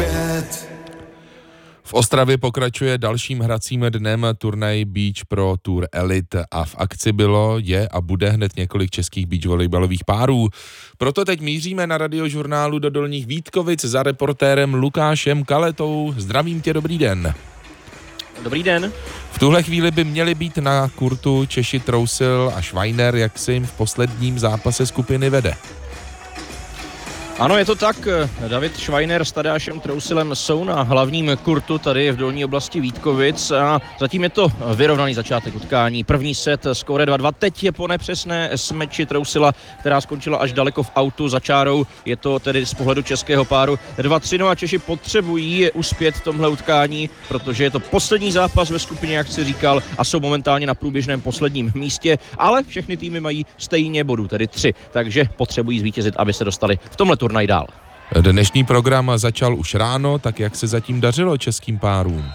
zpět. V Ostravě pokračuje dalším hracím dnem turnaj Beach Pro Tour Elite a v akci je a bude hned několik českých beach volejbalových párů. Proto teď míříme na Radiožurnálu do Dolních Vítkovic za reportérem Lukášem Kaletou. Zdravím tě, dobrý den. Dobrý den. V tuhle chvíli by měli být na kurtu Češi Trousil a Schweiner, jak se jim v posledním zápase skupiny vede. Ano, je to tak. David Schweiner s Tadeášem Trousilem jsou na hlavním kurtu tady v dolní oblasti Vítkovic a zatím je to vyrovnaný začátek utkání. První set skóre 2-2. Teď je po nepřesné smeči Trousila, která skončila až daleko v autu za čárou. Je to tedy z pohledu českého páru 2-3. No a Češi potřebují uspět v tomhle utkání, protože je to poslední zápas ve skupině, jak si říkal, a jsou momentálně na průběžném posledním místě, ale všechny týmy mají stejně bodů, tedy 3, takže potřebují zvítězit, aby se dostali v tomhle turnaj dál. Dnešní program začal už ráno, tak jak se zatím dařilo českým párům?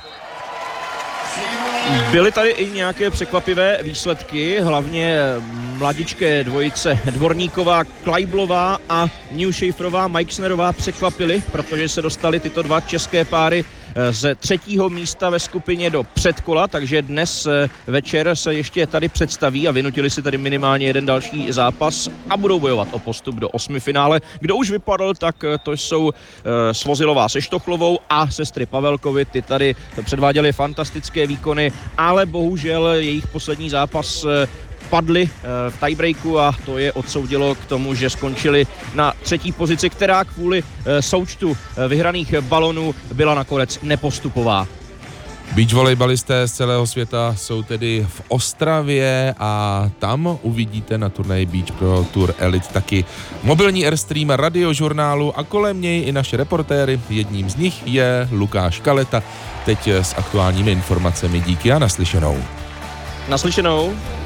Byly tady i nějaké překvapivé výsledky, hlavně mladičké dvojice Dvorníková, Kleiblová a Newshaferová, Meixnerová překvapily, protože se dostali tyto dva české páry z 3. místa ve skupině do předkola, takže dnes večer se ještě tady představí a vynutili si tady minimálně jeden další zápas a budou bojovat o postup do 8. finále. Kdo už vypadl, tak to jsou Svozilová se Štochlovou a sestry Pavelkovi. Ty tady předváděly fantastické výkony, ale bohužel jejich poslední zápas padli v tiebreaku a to je odsoudilo k tomu, že skončili na 3. pozici, která kvůli součtu vyhraných balonů byla nakonec nepostupová. Beach volejbalisté z celého světa jsou tedy v Ostravě a tam uvidíte na turnaji Beach Pro Tour Elite taky mobilní airstream Radiožurnálu a kolem něj i naše reportéry. Jedním z nich je Lukáš Kaleta. Teď s aktuálními informacemi díky a naslyšenou. Naslyšenou.